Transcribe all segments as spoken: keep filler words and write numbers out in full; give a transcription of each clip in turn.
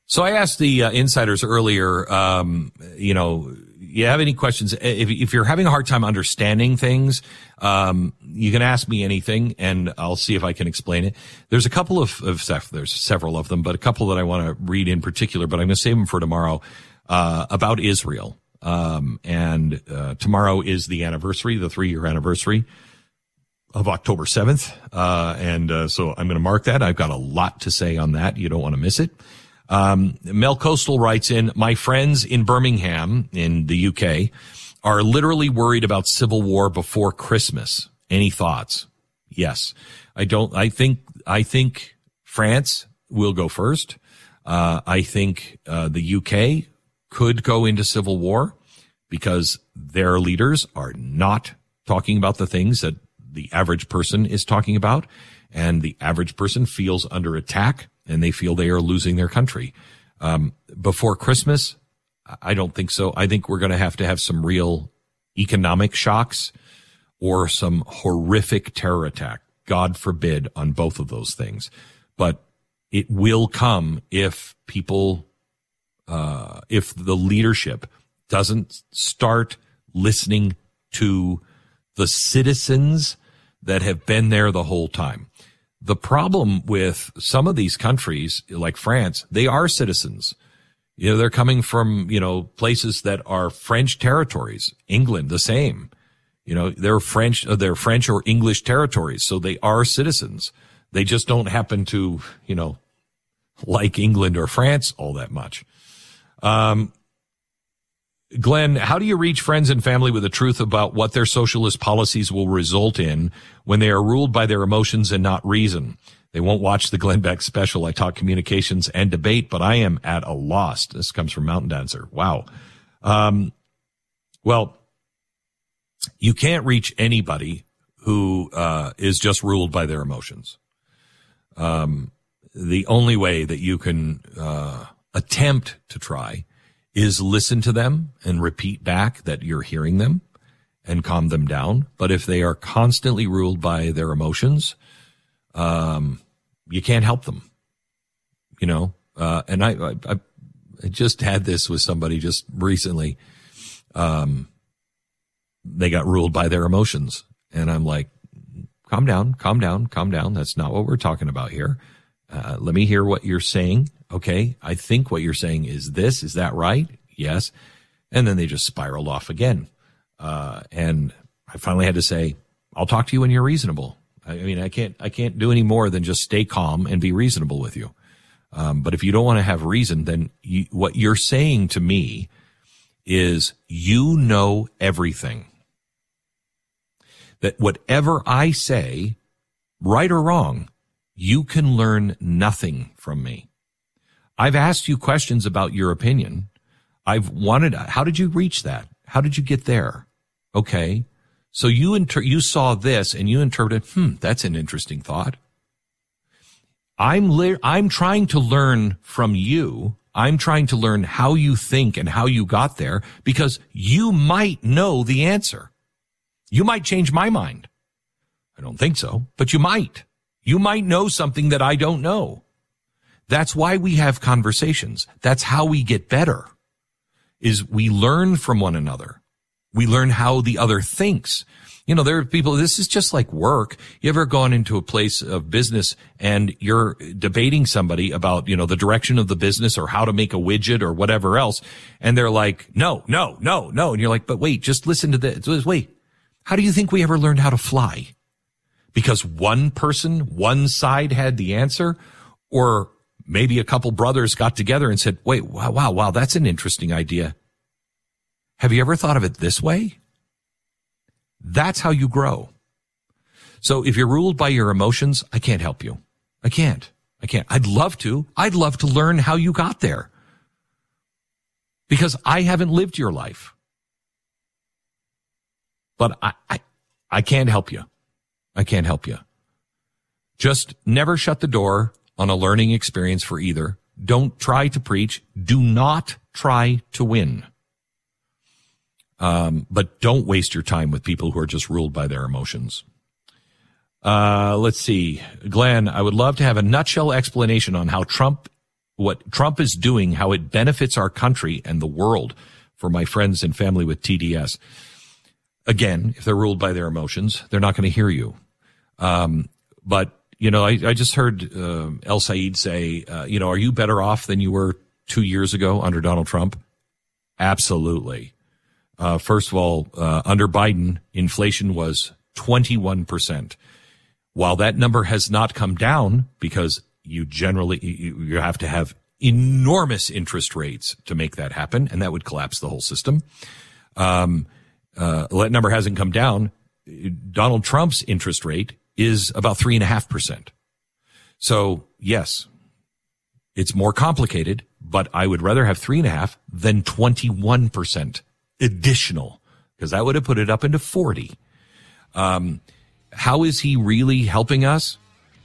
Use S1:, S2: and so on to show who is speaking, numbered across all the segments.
S1: So I asked the uh, insiders earlier, um, you know, you have any questions? If, if you're having a hard time understanding things, um, you can ask me anything and I'll see if I can explain it. There's a couple of, of there's several of them, but a couple that I want to read in particular, but I'm going to save them for tomorrow, uh, about Israel. Um, and, uh, tomorrow is the anniversary, the three year anniversary of October seventh. Uh, and, uh, so I'm going to mark that. I've got a lot to say on that. You don't want to miss it. Um, Mel Coastal writes in, my friends in Birmingham in the U K are literally worried about civil war before Christmas. Any thoughts? Yes. I don't, I think, I think France will go first. Uh, I think, uh, the U K could go into civil war because their leaders are not talking about the things that the average person is talking about. And the average person feels under attack and they feel they are losing their country. Um, before Christmas, I don't think so. I think we're going to have to have some real economic shocks or some horrific terror attack. God forbid on both of those things. But it will come if people, uh, if the leadership doesn't start listening to the citizens that have been there the whole time. The problem with some of these countries, like France, they are citizens. You know, they're coming from, you know, places that are French territories. England, the same. You know, they're French, they're French or English territories, so they are citizens. They just don't happen to, you know, like England or France all that much. Um, Glenn, how do you reach friends and family with the truth about what their socialist policies will result in when they are ruled by their emotions and not reason? They won't watch the Glenn Beck special. I talk communications and debate, but I am at a loss. This comes from Mountain Dancer. Wow. Um, well, you can't reach anybody who uh, is just ruled by their emotions. Um, the only way that you can uh, attempt to try is listen to them and repeat back that you're hearing them and calm them down. But if they are constantly ruled by their emotions, um, you can't help them, you know? Uh, and I, I, I just had this with somebody just recently. Um, they got ruled by their emotions and I'm like, calm down, calm down, calm down. That's not what we're talking about here. Uh, let me hear what you're saying. Okay, I think what you're saying is this. Is that right? Yes. And then they just spiraled off again. Uh, and I finally had to say, I'll talk to you when you're reasonable. I mean, I can't, I can't do any more than just stay calm and be reasonable with you. Um, but if you don't want to have reason, then you, what you're saying to me is you know everything. That whatever I say, right or wrong, you can learn nothing from me. I've asked you questions about your opinion. I've wanted, how did you reach that? How did you get there? Okay. So you inter, you saw this and you interpreted, hmm, that's an interesting thought. I'm, le- I'm trying to learn from you. I'm trying to learn how you think and how you got there because you might know the answer. You might change my mind. I don't think so, but you might. You might know something that I don't know. That's why we have conversations. That's how we get better, is we learn from one another. We learn how the other thinks. You know, there are people, this is just like work. You ever gone into a place of business and you're debating somebody about, you know, the direction of the business or how to make a widget or whatever else. And they're like, no, no, no, no. And you're like, but wait, just listen to this. Wait, how do you think we ever learned how to fly? Because one person, one side had the answer, or maybe a couple brothers got together and said, wait, wow, wow, wow, that's an interesting idea. Have you ever thought of it this way? That's how you grow. So if you're ruled by your emotions, I can't help you. I can't. I can't. I'd love to. I'd love to learn how you got there. Because I haven't lived your life. But I, I, I can't help you. I can't help you. Just never shut the door on a learning experience for either. Don't try to preach. Do not try to win. Um, but don't waste your time with people who are just ruled by their emotions. Uh, let's see. Glenn, I would love to have a nutshell explanation on how Trump what Trump is doing, how it benefits our country and the world, for my friends and family with T D S. Again, if they're ruled by their emotions, they're not going to hear you. Um, but, you know, I, I just heard uh, El Said say, uh, you know, are you better off than you were two years ago under Donald Trump? Absolutely. Uh, first of all, uh, under Biden, inflation was twenty-one percent. While that number has not come down, because you generally, you, you have to have enormous interest rates to make that happen, and that would collapse the whole system. Um, uh, that number hasn't come down. Donald Trump's interest rate is about three and a half percent. So yes, it's more complicated, but I would rather have three and a half than twenty-one percent additional, because that would have put it up into forty. Um, how is he really helping us?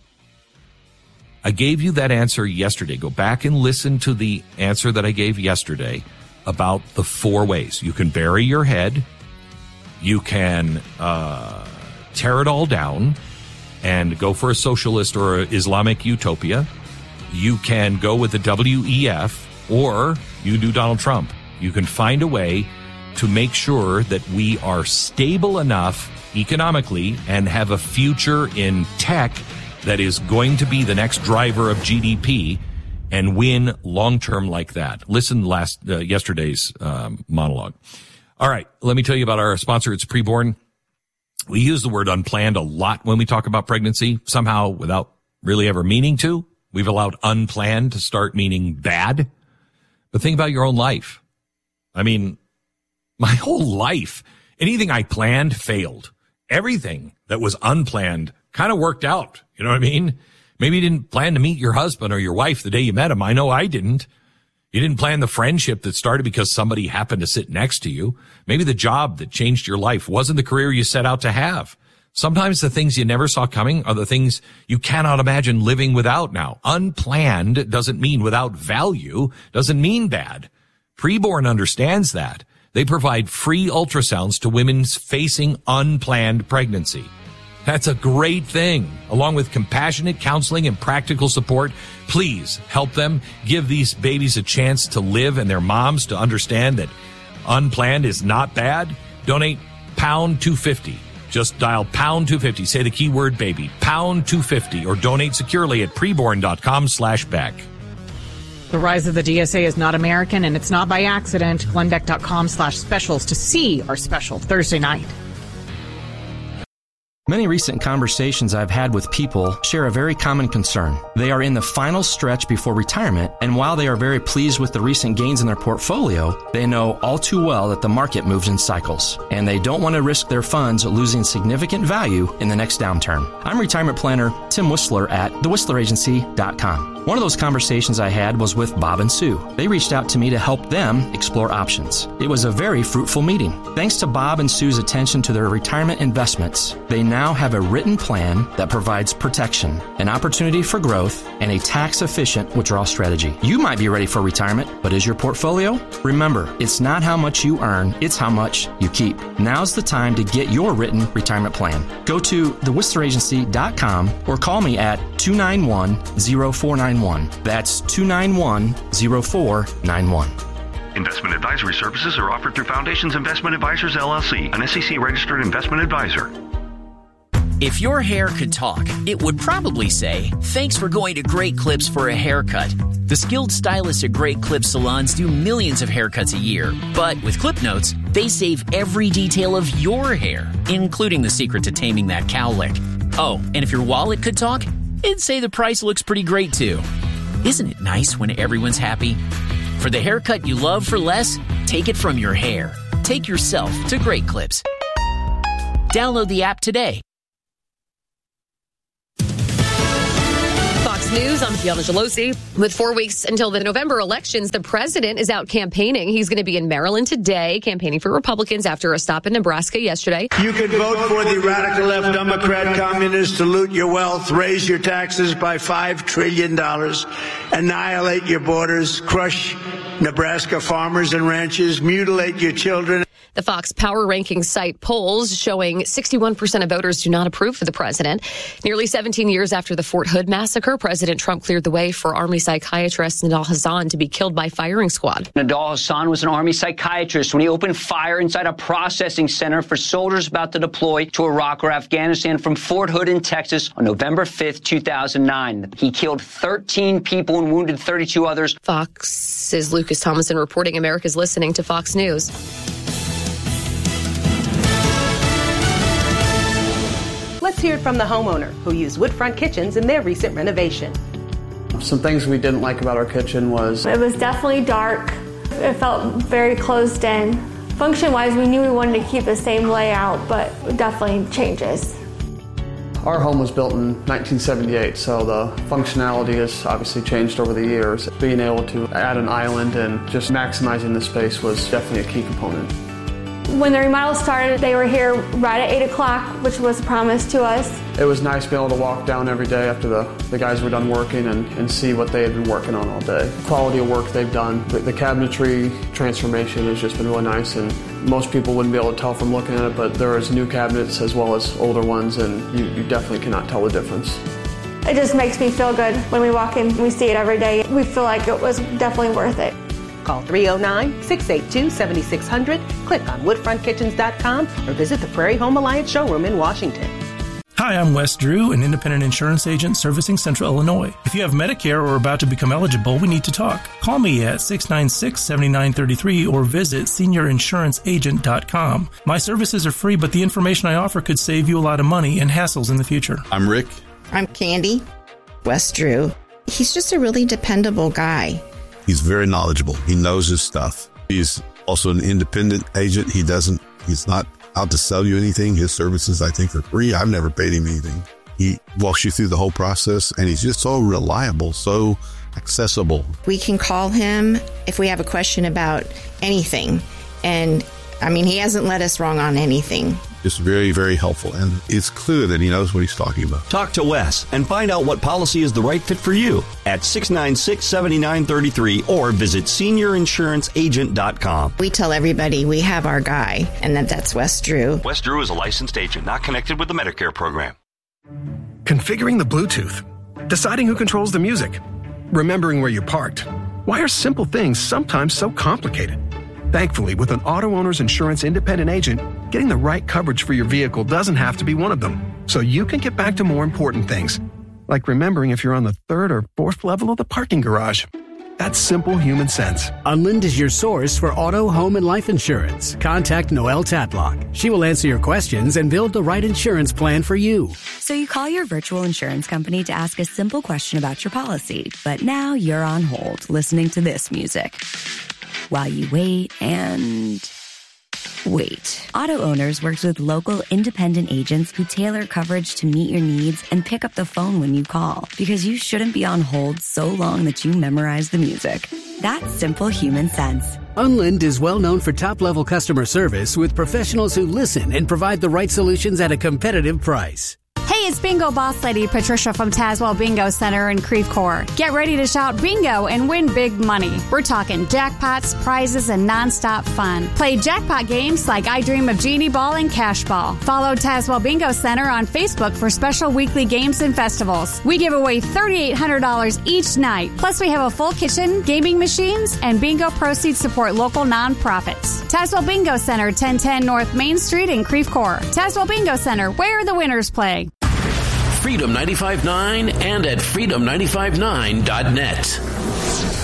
S1: I gave you that answer yesterday. Go back and listen to the answer that I gave yesterday about the four ways. You can bury your head. You can uh, tear it all down and go for a socialist or a Islamic utopia. You can go with the W E F, or you do Donald Trump. You can find a way to make sure that we are stable enough economically and have a future in tech that is going to be the next driver of G D P and win long term like that. Listen last uh, yesterday's um, monologue. All right, let me tell you about our sponsor. It's Preborn. We use the word unplanned a lot when we talk about pregnancy, somehow without really ever meaning to. We've allowed unplanned to start meaning bad. But think about your own life. I mean, my whole life, anything I planned failed. Everything that was unplanned kind of worked out. You know what I mean? Maybe you didn't plan to meet your husband or your wife the day you met him. I know I didn't. You didn't plan the friendship that started because somebody happened to sit next to you. Maybe the job that changed your life wasn't the career you set out to have. Sometimes the things you never saw coming are the things you cannot imagine living without now. Unplanned doesn't mean without value, doesn't mean bad. Preborn understands that. They provide free ultrasounds to women facing unplanned pregnancy. That's a great thing. Along with compassionate counseling and practical support, please help them. Give these babies a chance to live and their moms to understand that unplanned is not bad. Donate pound two fifty. Just dial pound two fifty. Say the keyword baby, pound two fifty, or donate securely at preborn.com slash Beck.
S2: The rise of the D S A is not American, and it's not by accident. Glendeck.com slash specials to see our special Thursday night.
S3: Many recent conversations I've had with people share a very common concern. They are in the final stretch before retirement, and while they are very pleased with the recent gains in their portfolio, they know all too well that the market moves in cycles, and they don't want to risk their funds losing significant value in the next downturn. I'm retirement planner Tim Whistler at the whistler agency dot com. One of those conversations I had was with Bob and Sue. They reached out to me to help them explore options. It was a very fruitful meeting. Thanks to Bob and Sue's attention to their retirement investments, they now have a written plan that provides protection, an opportunity for growth, and a tax-efficient withdrawal strategy. You might be ready for retirement, but is your portfolio? Remember, it's not how much you earn, it's how much you keep. Now's the time to get your written retirement plan. Go to the whistler agency dot com or call me at two nine one, zero four nine one. That's two nine one, zero four nine one.
S4: Investment advisory services are offered through Foundations Investment Advisors, L L C, an S E C-registered investment advisor.
S5: If your hair could talk, it would probably say, "Thanks for going to Great Clips for a haircut." The skilled stylists at Great Clips salons do millions of haircuts a year. But with Clip Notes, they save every detail of your hair, including the secret to taming that cowlick. Oh, and if your wallet could talk, it'd say the price looks pretty great too. Isn't it nice when everyone's happy? For the haircut you love for less, take it from your hair. Take yourself to Great Clips. Download the app today.
S6: News, I'm Fiona Gelosi. With four weeks until the November elections, the president is out campaigning. He's going to be in Maryland today, campaigning for Republicans after a stop in Nebraska yesterday.
S7: You can vote for the radical left Democrat communists to loot your wealth, raise your taxes by five trillion dollars, annihilate your borders, crush Nebraska farmers and ranchers, mutilate your children.
S6: The Fox Power Ranking site polls showing sixty-one percent of voters do not approve of the president. Nearly seventeen years after the Fort Hood massacre, President President Trump cleared the way for Army psychiatrist Nidal Hasan to be killed by firing squad.
S8: Nidal Hasan was an Army psychiatrist when he opened fire inside a processing center for soldiers about to deploy to Iraq or Afghanistan from Fort Hood in Texas on November fifth, two thousand nine. He killed thirteen people and wounded thirty-two others.
S6: Fox's Lucas Thomason reporting. America's listening to Fox News.
S9: Let's hear it from the homeowner who used Woodfront Kitchens in their recent renovation.
S10: Some things we didn't like about our kitchen was...
S11: It was definitely dark. It felt very closed in. Function-wise, we knew we wanted to keep the same layout, but definitely changes.
S10: Our home was built in nineteen seventy-eight, so the functionality has obviously changed over the years. Being able to add an island and just maximizing the space was definitely a key component.
S11: When the remodel started, they were here right at eight o'clock, which was a promise to us.
S10: It was nice being able to walk down every day after the, the guys were done working and, and see what they had been working on all day. The quality of work they've done. The, the cabinetry transformation has just been really nice, and most people wouldn't be able to tell from looking at it, but there is new cabinets as well as older ones, and you, you definitely cannot tell the difference.
S11: It just makes me feel good when we walk in and we see it every day. We feel like it was definitely worth it.
S9: Call three oh nine, six eight two, seven six zero zero, click on woodfront kitchens dot com, or visit the Prairie Home Alliance showroom in Washington.
S12: Hi, I'm Wes Drew, an independent insurance agent servicing Central Illinois. If you have Medicare or are about to become eligible, we need to talk. Call me at six nine six, seven nine three three or visit senior insurance agent dot com. My services are free, but the information I offer could save you a lot of money and hassles in the future.
S13: I'm Rick.
S14: I'm Candy. Wes Drew. He's just a really dependable guy.
S13: He's very knowledgeable. He knows his stuff. He's also an independent agent. He doesn't, he's not out to sell you anything. His services, I think, are free. I've never paid him anything. He walks you through the whole process, and he's just so reliable, so accessible.
S14: We can call him if we have a question about anything. And, I mean, he hasn't led us wrong on anything.
S13: It's very, very helpful, and it's clear that he knows what he's talking about.
S15: Talk to Wes and find out what policy is the right fit for you at six nine six, seven nine three three or visit senior insurance agent dot com.
S14: We tell everybody we have our guy, and that that's Wes Drew.
S15: Wes Drew is a licensed agent, not connected with the Medicare program.
S16: Configuring the Bluetooth, deciding who controls the music, remembering where you parked. Why are simple things sometimes so complicated? Thankfully, with an Auto Owners Insurance independent agent, getting the right coverage for your vehicle doesn't have to be one of them, so you can get back to more important things, like remembering if you're on the third or fourth level of the parking garage. That's simple human sense.
S17: Unlind is your source for auto, home, and life insurance. Contact Noelle Tatlock. She will answer your questions and build the right insurance plan for you.
S18: So you call your virtual insurance company to ask a simple question about your policy, but now you're on hold listening to this music while you wait and wait. Auto Owners works with local independent agents who tailor coverage to meet your needs and pick up the phone when you call, because you shouldn't be on hold so long that you memorize the music. That's simple human sense.
S17: Unlind is well known for top-level customer service with professionals who listen and provide the right solutions at a competitive price.
S19: Hey, it's Bingo Boss Lady Patricia from Tazewell Bingo Center in Creve Coeur. Get ready to shout bingo and win big money. We're talking jackpots, prizes, and nonstop fun. Play jackpot games like I Dream of Genie Ball and Cash Ball. Follow Tazewell Bingo Center on Facebook for special weekly games and festivals. We give away three thousand eight hundred dollars each night. Plus, we have a full kitchen, gaming machines, and bingo proceeds support local nonprofits. Tazewell Bingo Center, ten ten North Main Street in Creve Coeur. Tazewell Bingo Center, where the winners play.
S20: Freedom ninety-five point nine and at freedom ninety-five point nine dot net.